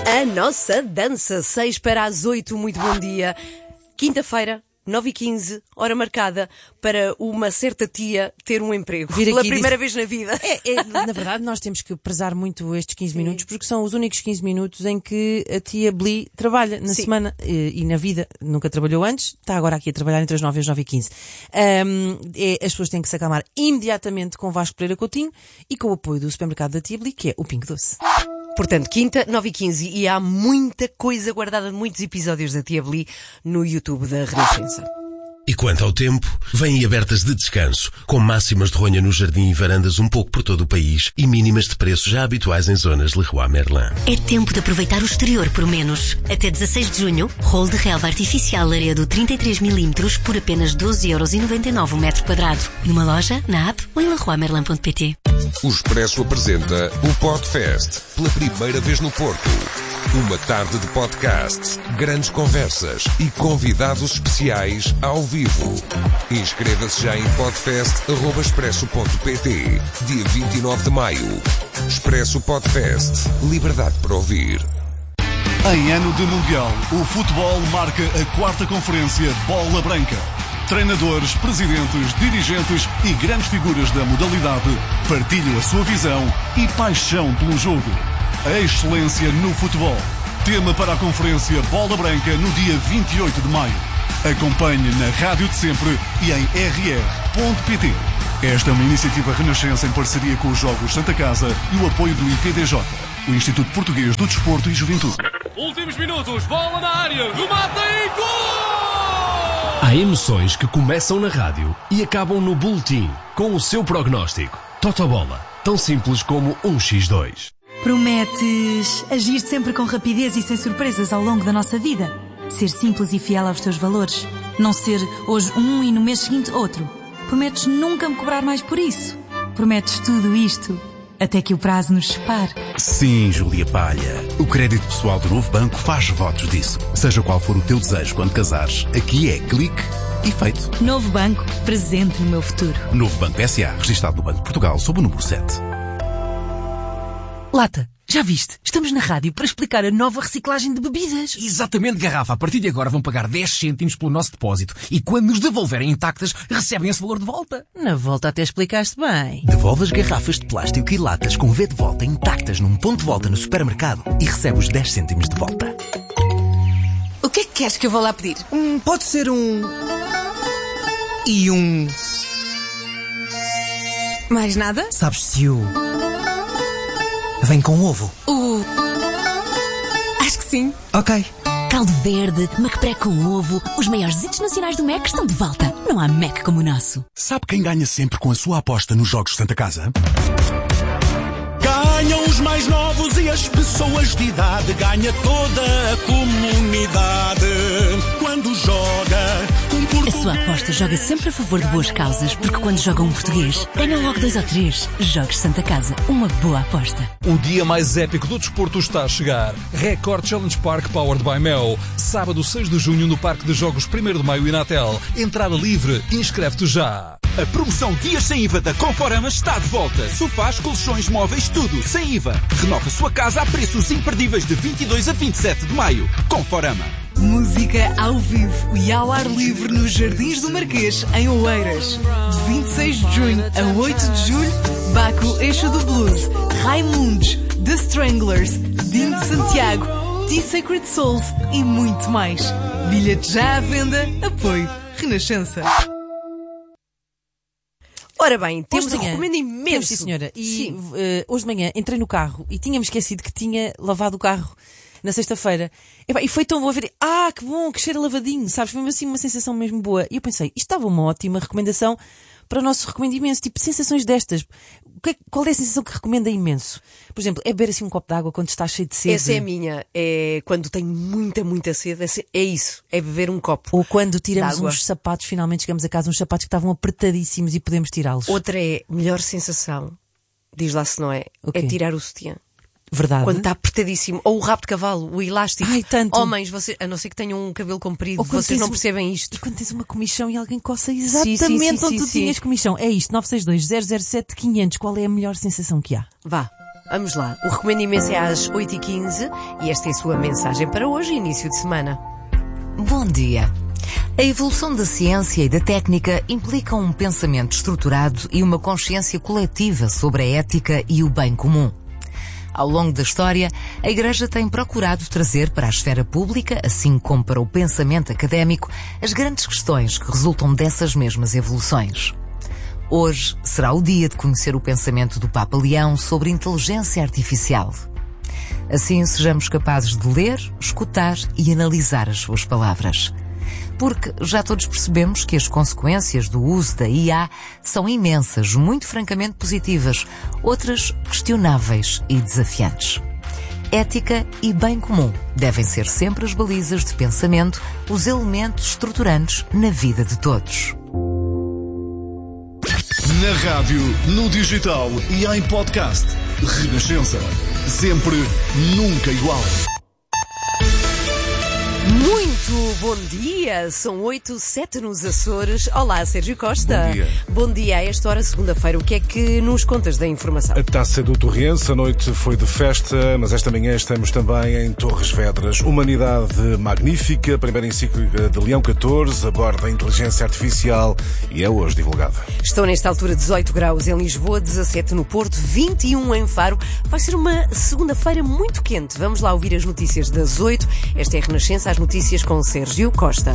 A nossa dança, 6 para as 8, muito bom dia. Quinta-feira, 9h15, hora marcada para uma certa tia ter um emprego. Pela primeira vez na vida. Na verdade, nós temos que prezar muito estes 15 minutos, porque são os únicos 15 minutos em que a tia Bli trabalha na semana e na vida. Nunca trabalhou antes, está agora aqui a trabalhar entre as 9 e as 9h15. As pessoas têm que se acalmar imediatamente com Vasco Pereira Coutinho e com o apoio do supermercado da tia Bli, que é o Pingo Doce. Portanto, quinta, 9h15, e há muita coisa guardada de muitos episódios da tia Bli no YouTube da Renascença. E quanto ao tempo, vêm abertas de descanso, com máximas de ronha no jardim e varandas um pouco por todo o país e mínimas de preços já habituais em zonas Leroy Merlin. É tempo de aproveitar o exterior por menos. Até 16 de junho, rolo de relva artificial Laredo 33mm por apenas 12,99€ o metro quadrado. Numa loja, na app ou em leroymerlin.pt. O Expresso apresenta o Podfest, pela primeira vez no Porto. Uma tarde de podcasts, grandes conversas e convidados especiais ao vivo. Inscreva-se já em podfest.expresso.pt. Dia 29 de maio. Expresso Podfest. Liberdade para ouvir. Em ano de Mundial, o futebol marca a 4ª conferência Bola Branca. Treinadores, presidentes, dirigentes e grandes figuras da modalidade partilham a sua visão e paixão pelo jogo. A excelência no futebol. Tema para a conferência Bola Branca no dia 28 de maio. Acompanhe na rádio de sempre e em rr.pt. Esta é uma iniciativa Renascença em parceria com os Jogos Santa Casa e o apoio do IPDJ, o Instituto Português do Desporto e Juventude. Últimos minutos, bola na área, remata e gol! Há emoções que começam na rádio e acabam no boletim, com o seu prognóstico. Totobola, tão simples como 1x2. Prometes agir sempre com rapidez e sem surpresas ao longo da nossa vida? Ser simples e fiel aos teus valores? Não ser hoje um e no mês seguinte outro? Prometes nunca me cobrar mais por isso? Prometes tudo isto até que o prazo nos separe? Sim, Júlia Palha. O crédito pessoal do Novo Banco faz votos disso. Seja qual for o teu desejo quando casares, aqui é clique e feito. Novo Banco, presente no meu futuro. Novo Banco S.A., registado no Banco de Portugal, sob o número 7. Lata, já viste? Estamos na rádio para explicar a nova reciclagem de bebidas. Exatamente, garrafa. A partir de agora vão pagar 10 cêntimos pelo nosso depósito e quando nos devolverem intactas, recebem esse valor de volta. Na volta até explicaste bem. Devolve as garrafas de plástico e latas com V de volta intactas num ponto de volta no supermercado e recebe os 10 cêntimos de volta. O que é que queres que eu vou lá pedir? Pode ser um... E um... Mais nada? Sabes se o... Vem com ovo? Acho que sim. Ok. Caldo verde, McPré com ovo, os maiores hits nacionais do Mac estão de volta. Não há Mac como o nosso. Sabe quem ganha sempre com a sua aposta nos Jogos Santa Casa? Ganham os mais novos e as pessoas de idade. Ganha toda a comunidade. Quando joga... A sua aposta joga sempre a favor de boas causas, porque quando joga um português, ganham logo 2 ou 3. Jogos Santa Casa, uma boa aposta. O dia mais épico do desporto está a chegar. Record Challenge Park Powered by Mel. Sábado 6 de junho no Parque de Jogos 1º de Maio e Natel. Entrada livre. Inscreve-te já. A promoção Dias Sem IVA da Conforama está de volta. Sofás, colchões, móveis, tudo sem IVA. Renova a sua casa a preços imperdíveis de 22 a 27 de maio. Conforama. Música ao vivo e ao ar livre nos Jardins do Marquês, em Oeiras. De 26 de junho a 8 de julho, Baco Eixo do Blues, Raimundos, The Stranglers, Dinho de Santiago, T-Sacred Souls e muito mais. Bilhete já à venda, apoio Renascença. Ora bem, temos Hoje de um manhã, recomendo imenso. Temos, sim, senhora. E hoje de manhã entrei no carro e tinha-me esquecido que tinha lavado o carro na sexta-feira. E foi tão bom a ver. Que bom, que cheiro lavadinho, sabes? Foi assim uma sensação mesmo boa. E eu pensei, isto estava uma ótima recomendação para o nosso recomendo imenso. Tipo, sensações destas. Qual é a sensação que recomenda imenso? Por exemplo, é beber assim um copo de água quando está cheio de sede? Essa é a minha. É quando tenho muita sede. É isso. É beber um copo. Ou quando tiramos uns sapatos, finalmente chegamos a casa, uns sapatos que estavam apertadíssimos e podemos tirá-los. Outra é, melhor sensação, diz lá se não é, é tirar o sutiã. Verdade. Quando está apertadíssimo. Ou o rabo de cavalo, o elástico. Tanto. Homens, vocês, a não ser que tenham um cabelo comprido, vocês não percebem isto. E quando tens uma comichão e alguém coça exatamente onde tu tinhas comichão. É isto, 962 007 500. Qual é a melhor sensação que há? Vá. Vamos lá, o Recomendo Imenso é às 8h15 e esta é a sua mensagem para hoje, início de semana. Bom dia. A evolução da ciência e da técnica implica um pensamento estruturado e uma consciência coletiva sobre a ética e o bem comum. Ao longo da história, a Igreja tem procurado trazer para a esfera pública, assim como para o pensamento académico, as grandes questões que resultam dessas mesmas evoluções. Hoje será o dia de conhecer o pensamento do Papa Leão sobre inteligência artificial. Assim, sejamos capazes de ler, escutar e analisar as suas palavras. Porque já todos percebemos que as consequências do uso da IA são imensas, muito francamente positivas, outras questionáveis e desafiantes. Ética e bem comum devem ser sempre as balizas de pensamento, os elementos estruturantes na vida de todos. Na rádio, no digital e em podcast. Renascença. Sempre, nunca igual. Muito bom dia, são 8:07 nos Açores. Olá, Sérgio Costa. Bom dia. Bom dia, a esta hora, segunda-feira, o que é que nos contas da informação? A Taça do Torriense, a noite foi de festa, mas esta manhã estamos também em Torres Vedras. Humanidade magnífica, primeira encíclica de Leão XIV, aborda a inteligência artificial e é hoje divulgada. Estão nesta altura 18 graus em Lisboa, 17 no Porto, 21 em Faro. Vai ser uma segunda-feira muito quente. Vamos lá ouvir as notícias das 8. Esta é a Renascença, as notícias com Sérgio Costa.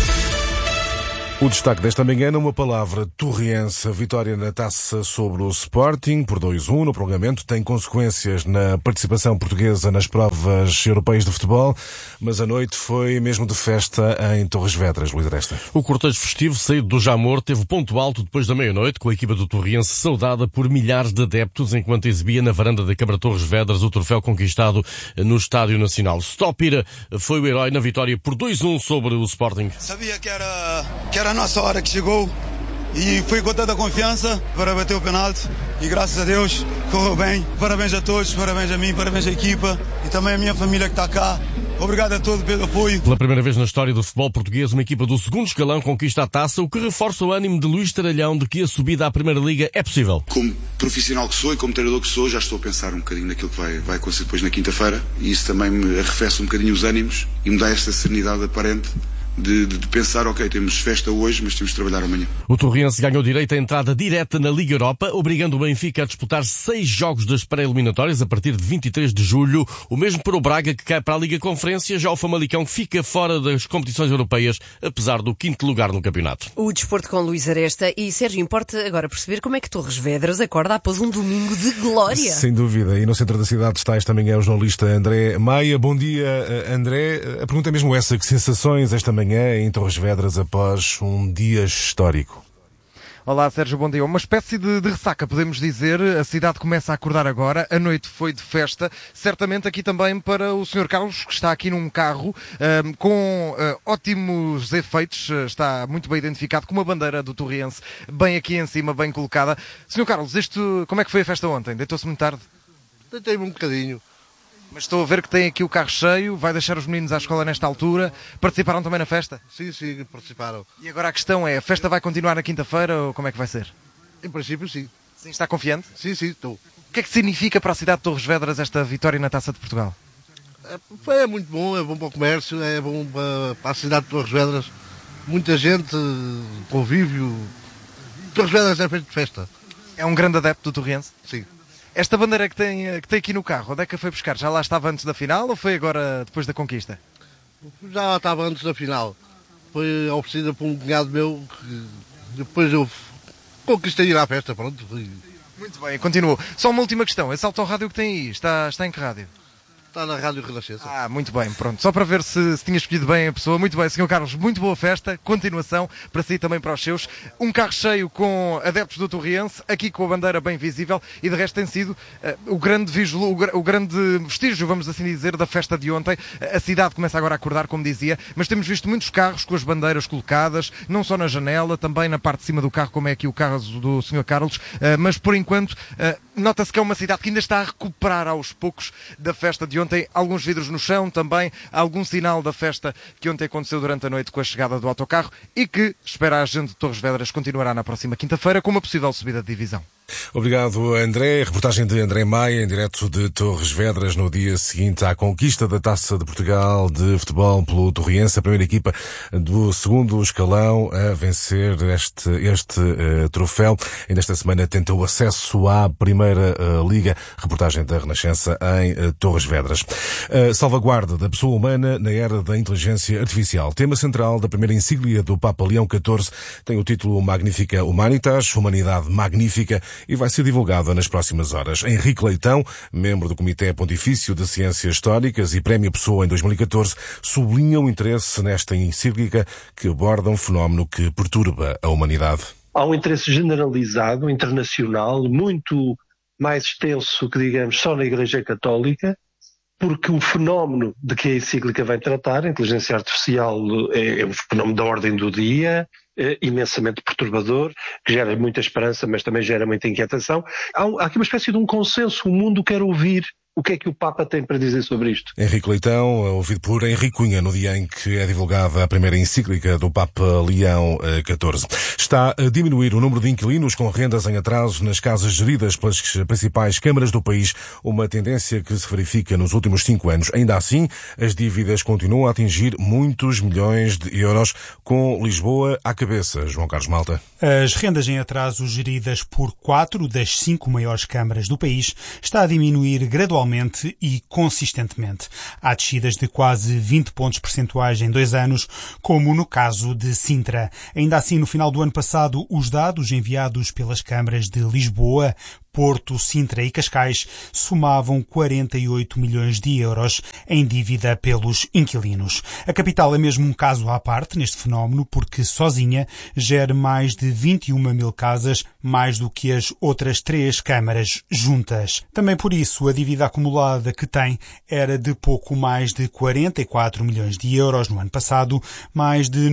O destaque desta manhã numa palavra: Torriense. A vitória na Taça sobre o Sporting por 2-1 no prolongamento tem consequências na participação portuguesa nas provas europeias de futebol, mas a noite foi mesmo de festa em Torres Vedras, Luís Aresta. O cortejo festivo saído do Jamor teve ponto alto depois da meia-noite, com a equipa do Torriense saudada por milhares de adeptos enquanto exibia na varanda da Câmara Torres Vedras o troféu conquistado no Estádio Nacional. Stopira foi o herói na vitória por 2-1 sobre o Sporting. Sabia que era a nossa hora que chegou e fui com toda a confiança para bater o penalti e graças a Deus correu bem. Parabéns a todos, parabéns a mim, parabéns à equipa e também à minha família que está cá. Obrigado a todos pelo apoio. Pela primeira vez na história do futebol português, uma equipa do segundo escalão conquista a taça, o que reforça o ânimo de Luís Taralhão de que a subida à Primeira Liga é possível. Como profissional que sou e como treinador que sou, já estou a pensar um bocadinho naquilo que vai acontecer depois na quinta-feira e isso também me arrefece um bocadinho os ânimos e me dá esta serenidade aparente de pensar, ok, temos festa hoje, mas temos de trabalhar amanhã. O Torriense ganhou direito à entrada direta na Liga Europa, obrigando o Benfica a disputar 6 jogos das pré-eliminatórias a partir de 23 de julho. O mesmo para o Braga, que cai para a Liga Conferência. Já o Famalicão fica fora das competições europeias, apesar do 5º lugar no campeonato. O desporto com Luís Aresta. E, Sérgio, importa agora perceber como é que Torres Vedras acorda após um domingo de glória. Sem dúvida. E no centro da cidade está esta manhã o jornalista André Maia. Bom dia, André. A pergunta é mesmo essa. Que sensações esta manhã em Torres Vedras após um dia histórico? Olá, Sérgio, bom dia. Uma espécie de ressaca, podemos dizer. A cidade começa a acordar agora. A noite foi de festa. Certamente aqui também para o Sr. Carlos, que está aqui num carro com ótimos efeitos. Está muito bem identificado, com uma bandeira do Torriense bem aqui em cima, bem colocada. Sr. Carlos, como é que foi a festa ontem? Deitou-se muito tarde? Deitei-me um bocadinho. Mas estou a ver que tem aqui o carro cheio, vai deixar os meninos à escola nesta altura. Participaram também na festa? Sim, participaram. E agora a questão é, a festa vai continuar na quinta-feira ou como é que vai ser? Em princípio, sim. Sim, está confiante? Sim, estou. O que é que significa para a cidade de Torres Vedras esta vitória na Taça de Portugal? É muito bom, é bom para o comércio, é bom para a cidade de Torres Vedras. Muita gente, convívio. Torres Vedras é feito de festa. É um grande adepto do Torriense? Sim. Esta bandeira que tem aqui no carro, onde é que a foi buscar? Já lá estava antes da final ou foi agora depois da conquista? Já lá estava antes da final. Foi oferecida por um cunhado meu que depois eu conquistei ir à festa, pronto. Muito bem, continuou. Só uma última questão, esse autorrádio que tem aí, está em que rádio? Está na Rádio Renascença. Muito bem, pronto. Só para ver se tinha escolhido bem a pessoa. Muito bem, Sr. Carlos, muito boa festa. Continuação, para si e também para os seus. Um carro cheio com adeptos do Torriense, aqui com a bandeira bem visível e de resto tem sido o grande vestígio, vamos assim dizer, da festa de ontem. A cidade começa agora a acordar, como dizia, mas temos visto muitos carros com as bandeiras colocadas, não só na janela, também na parte de cima do carro, como é aqui o caso do Sr. Carlos, mas por enquanto nota-se que é uma cidade que ainda está a recuperar aos poucos da festa de ontem. Alguns vidros no chão também, algum sinal da festa que ontem aconteceu durante a noite com a chegada do autocarro e que, espera a gente de Torres Vedras, continuará na próxima quinta-feira com uma possível subida de divisão. Obrigado, André. Reportagem de André Maia, em direto de Torres Vedras, no dia seguinte à conquista da Taça de Portugal de futebol pelo Torriense, a primeira equipa do segundo escalão a vencer este troféu. Ainda esta semana tenta o acesso à Primeira Liga. Reportagem da Renascença em Torres Vedras. A salvaguarda da pessoa humana na era da inteligência artificial. Tema central da primeira encíclica do Papa Leão XIV. Tem o título Magnifica Humanitas, Humanidade Magnífica, e vai ser divulgada nas próximas horas. Henrique Leitão, membro do Comitê Pontifício de Ciências Históricas e Prémio Pessoa em 2014, sublinha o interesse nesta encíclica que aborda um fenómeno que perturba a humanidade. Há um interesse generalizado, internacional, muito mais extenso que, digamos, só na Igreja Católica, porque o fenómeno de que a encíclica vai tratar, a inteligência artificial, é um fenómeno da ordem do dia, imensamente perturbador, que gera muita esperança, mas também gera muita inquietação. Há aqui uma espécie de um consenso, o mundo quer ouvir o que é que o Papa tem para dizer sobre isto. Henrique Leitão, ouvido por Henrique Cunha, no dia em que é divulgada a primeira encíclica do Papa Leão XIV. Está a diminuir o número de inquilinos com rendas em atraso nas casas geridas pelas principais câmaras do país, uma tendência que se verifica nos últimos 5 anos. Ainda assim, as dívidas continuam a atingir muitos milhões de euros, com Lisboa à cabeça. João Carlos Malta. As rendas em atraso geridas por 4 das 5 maiores câmaras do país está a diminuir gradualmente e consistentemente. Há descidas de quase 20 pontos percentuais em 2 anos, como no caso de Sintra. Ainda assim, no final do ano passado, os dados enviados pelas câmaras de Lisboa, Porto, Sintra e Cascais somavam 48 milhões de euros em dívida pelos inquilinos. A capital é mesmo um caso à parte neste fenómeno, porque sozinha gera mais de 21 mil casas, mais do que as outras 3 câmaras juntas. Também por isso, a dívida acumulada que tem era de pouco mais de 44 milhões de euros no ano passado, mais de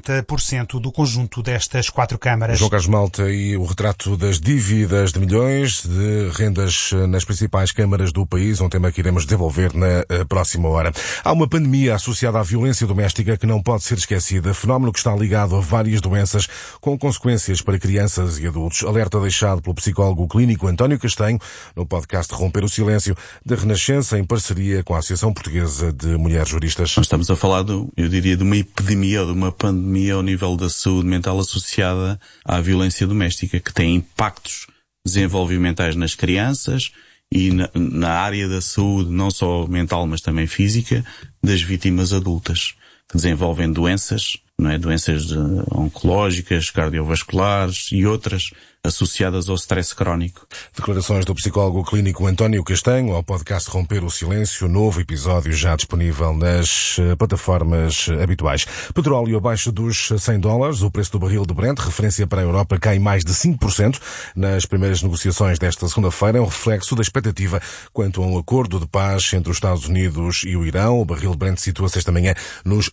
90% do conjunto destas 4 câmaras. João Carlos Malta, e o retrato das dívidas de milhões de rendas nas principais câmaras do país, um tema que iremos desenvolver na próxima hora. Há uma pandemia associada à violência doméstica que não pode ser esquecida, fenómeno que está ligado a várias doenças com consequências para crianças e adultos. Alerta deixado pelo psicólogo clínico António Castanho no podcast Romper o Silêncio da Renascença, em parceria com a Associação Portuguesa de Mulheres Juristas. Nós estamos a falar, eu diria, de uma epidemia ou de uma pandemia ao nível da saúde mental associada à violência doméstica, que tem impactos desenvolvimentais nas crianças e na área da saúde, não só mental, mas também física, das vítimas adultas, que desenvolvem doenças, não é? Doenças oncológicas, cardiovasculares e outras associadas ao stress crónico. Declarações do psicólogo clínico António Castanho ao podcast Romper o Silêncio, novo episódio já disponível nas plataformas habituais. Petróleo abaixo dos $100, o preço do barril de Brent, referência para a Europa, cai mais de 5% nas primeiras negociações desta segunda-feira, é um reflexo da expectativa quanto a um acordo de paz entre os Estados Unidos e o Irão. O barril de Brent situa-se esta manhã nos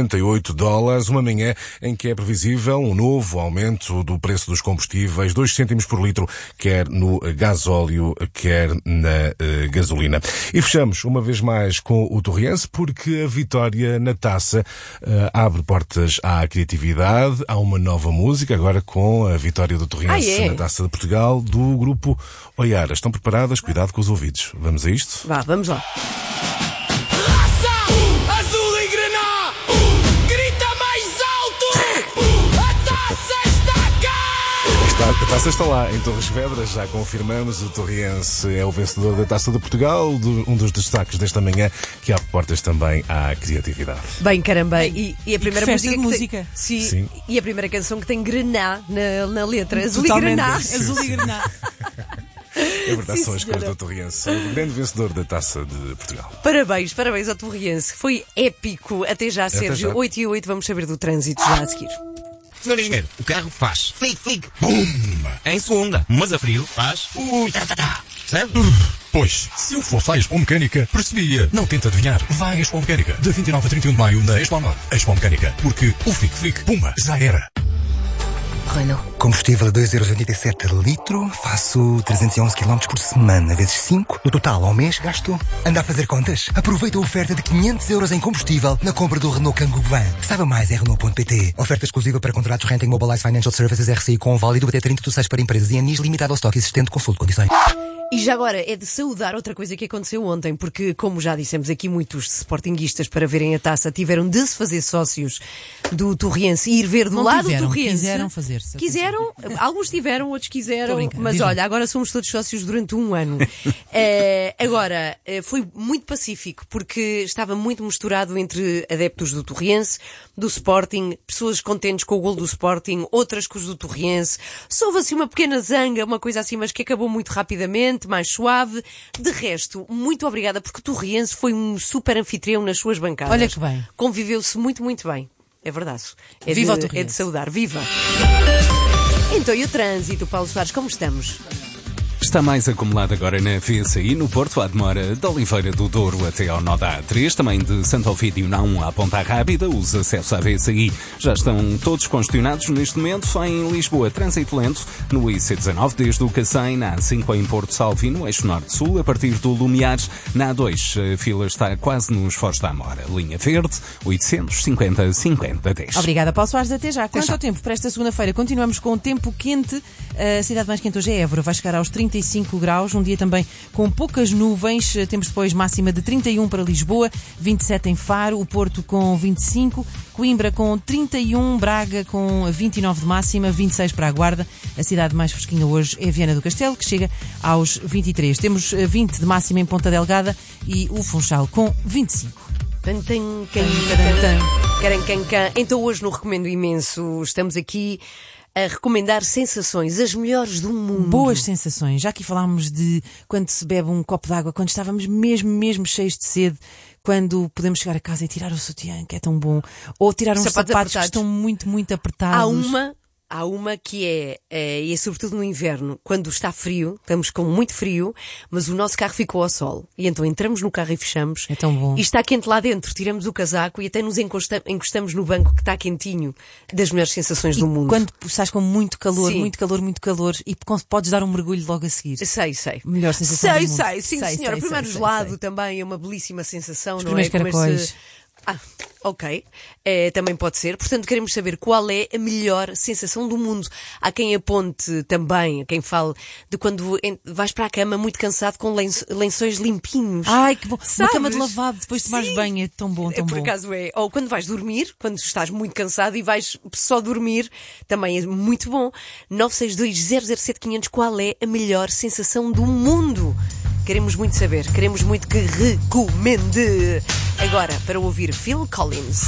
$98, uma manhã em que é previsível um novo aumento do preço dos combustíveis, 2 cêntimos por litro, quer no gasóleo, quer na gasolina. E fechamos uma vez mais com o Torriense, porque a vitória na taça abre portas à criatividade. Há uma nova música agora com a vitória do Torriense na Taça de Portugal do grupo Oiara. Estão preparadas? Cuidado com os ouvidos. Vamos a isto? Vá, vamos lá. A taça está lá, em Torres Vedras, já confirmamos, o Torriense é o vencedor da Taça de Portugal, um dos destaques desta manhã, que abre portas também à criatividade. Bem, caramba, e a primeira música. Sim, e a primeira canção que tem grená na letra, azul Totalmente. e grená. Azul e grená. É verdade, são as cores do Torriense, o grande vencedor da Taça de Portugal. Parabéns ao Torriense, foi épico. Até já, Sérgio. 8h08, vamos saber do trânsito já a seguir. Senhor engenheiro, o carro faz flic, bum! Em segunda, mas a frio faz certo? Pois, se eu fosse à Expo Mecânica, percebia. Não tenta adivinhar. Vai à Expo Mecânica, de 29 a 31 de maio na Expo Norte. Expo Mecânica, porque o flic, pumba, já era. Renault. Combustível a 2,87€ litro, faço 311 km por semana, vezes 5. No total, ao mês, gasto... Anda a fazer contas? Aproveita a oferta de 500€ em combustível na compra do Renault Kangoo Van. Saiba mais em Renault.pt. Oferta exclusiva para contratos Renting Mobilize Financial Services RCI com válido até 30/6 para empresas e anis limitado ao estoque existente. Consulte condições. E já agora é de saudar outra coisa que aconteceu ontem, porque, como já dissemos aqui, muitos sportinguistas, para verem a taça, tiveram de se fazer sócios do Torriense e ir ver do Não lado tiveram, do Torriense. quiseram fazer-se. Quiseram, alguns tiveram, outros quiseram, mas diz-me. olha, agora somos todos sócios durante um ano. Agora, foi muito pacífico, porque estava muito misturado entre adeptos do Torriense, do Sporting, pessoas contentes com o golo do Sporting, outras com os do Torriense. Só houve assim uma pequena zanga, uma coisa assim, mas que acabou muito rapidamente, mais suave. De resto, muito obrigada, porque o Torriense foi um super anfitrião nas suas bancadas. Olha que bem. Conviveu-se muito, muito bem. É verdade. Viva o É Torriense. de saudar. Viva! Então, e o trânsito, Paulo Soares, como estamos? Está mais acumulado agora na VCI, no Porto, à demora de Oliveira do Douro até ao nó da A3, também de Santo Ovídio na 1 à Ponta Rábida. Os acessos à VCI já estão todos congestionados neste momento. Em Lisboa, trânsito lento no IC19, desde o Cacém, na A5 em Porto Salvo e no eixo norte-sul, a partir do Lumiares, na A2. A fila está quase nos Foz da Amora. Linha verde, 850-50-10. Obrigada, Paulo Soares. Até já. Quanto ao tempo, para esta segunda-feira, continuamos com o tempo quente. A cidade mais quente hoje é Évora, vai chegar aos 35 graus, um dia também com poucas nuvens. Temos depois máxima de 31 para Lisboa, 27 em Faro, o Porto com 25, Coimbra com 31, Braga com 29 de máxima, 26 para a Guarda. A cidade mais fresquinha hoje é Viana do Castelo, que chega aos 23. Temos 20 de máxima em Ponta Delgada e o Funchal com 25. Então hoje no Recomendo Imenso estamos aqui a recomendar sensações, as melhores do mundo. Boas sensações. Já aqui falámos de quando se bebe um copo de água, quando estávamos mesmo cheios de sede, quando podemos chegar a casa e tirar o sutiã, que é tão bom, ou tirar uns sapatos que estão muito apertados. Há uma que e é sobretudo no inverno, quando está frio, estamos com muito frio, mas o nosso carro ficou ao sol. E então entramos no carro e fechamos. É tão bom. E está quente lá dentro, tiramos o casaco e até nos encostamos no banco que está quentinho. Das melhores sensações do mundo. Quando estás com muito calor, Sim. muito calor e podes dar um mergulho logo a seguir. Sei. Melhor sensação do mundo. Sim, senhora. Primeiro gelado também é uma belíssima sensação, Os não é? primeiros caracóis. Ok. Também pode ser. Portanto, queremos saber qual é a melhor sensação do mundo. Há quem aponte também, há quem fale de quando vais para a cama muito cansado com lençóis limpinhos. Ai, que bom. Sabes? Uma cama de lavado depois de tomares banho. É tão bom, tão Por bom. acaso é. Ou quando vais dormir, quando estás muito cansado e vais só dormir, também é muito bom. 962-007-500, qual é a melhor sensação do mundo? Queremos muito saber. Queremos muito que recomende. Agora, para ouvir Phil Collins.